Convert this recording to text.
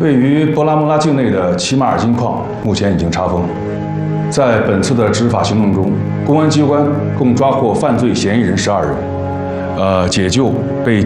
位于博拉莫拉境内的齐马尔金矿目前已经查封。在本次的执法行动中，公安机关共抓获犯罪嫌疑人12人，解救被